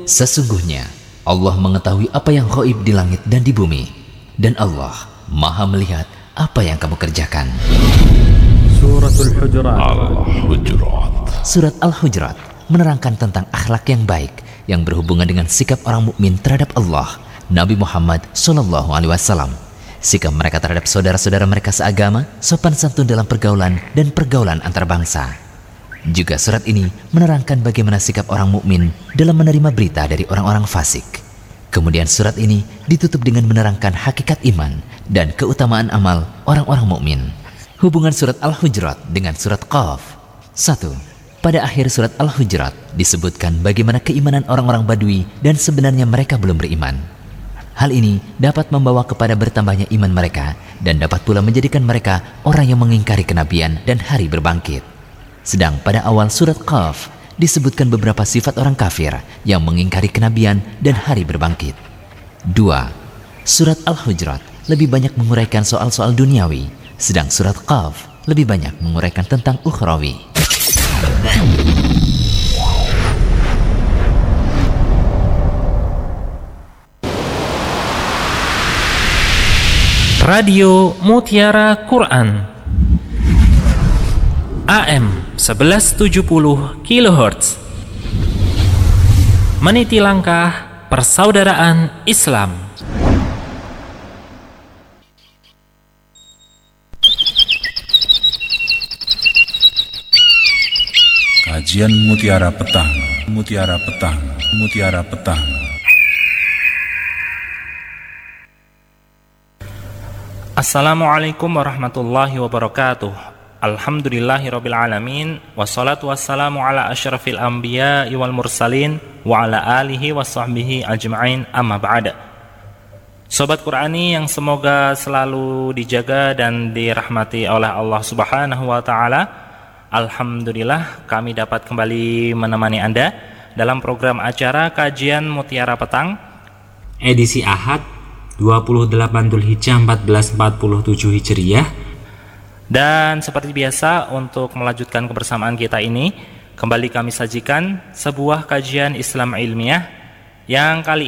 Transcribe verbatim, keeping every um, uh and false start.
Sesungguhnya Allah mengetahui apa yang ghaib di langit dan di bumi, dan Allah Maha melihat apa yang kamu kerjakan. Suratul Hujurat. Al-Hujurat. Surat Al-Hujurat menerangkan tentang akhlak yang baik yang berhubungan dengan sikap orang mukmin terhadap Allah, Nabi Muhammad shallallahu alaihi wasallam, sikap mereka terhadap saudara-saudara mereka seagama, sopan santun dalam pergaulan dan pergaulan antar bangsa. Juga surat ini menerangkan bagaimana sikap orang mukmin dalam menerima berita dari orang-orang fasik. Kemudian surat ini ditutup dengan menerangkan hakikat iman dan keutamaan amal orang-orang mukmin. Hubungan surat Al-Hujurat dengan surat Qaf. Satu. Pada akhir surat Al-Hujurat disebutkan bagaimana keimanan orang-orang Badui dan sebenarnya mereka belum beriman. Hal ini dapat membawa kepada bertambahnya iman mereka dan dapat pula menjadikan mereka orang yang mengingkari kenabian dan hari berbangkit. Sedang pada awal surat Qaf disebutkan beberapa sifat orang kafir yang mengingkari kenabian dan hari berbangkit. Dua. Surat Al-Hujurat lebih banyak menguraikan soal-soal duniawi, sedang surat Qaf lebih banyak menguraikan tentang ukhrawi. Radio Mutiara Quran A M sebelas tujuh puluh kilohertz, meniti langkah persaudaraan Islam. Kajian Mutiara Petang, Mutiara Petang, Mutiara Petang. Assalamualaikum warahmatullahi wabarakatuh. Alhamdulillahirabbil alamin, wassalatu wassalamu ala asyrafil anbiya'i wal mursalin wa ala alihi washabbihi ajma'in, amma ba'da. Sobat Qurani yang semoga selalu dijaga dan dirahmati oleh Allah Subhanahu wa taala. Alhamdulillah kami dapat kembali menemani Anda dalam program acara Kajian Mutiara Petang edisi Ahad dua puluh delapan Dzulhijjah seribu empat ratus empat puluh tujuh Hijriah. Dan seperti biasa, untuk melanjutkan kebersamaan kita ini, kembali kami sajikan sebuah kajian Islam ilmiah yang kali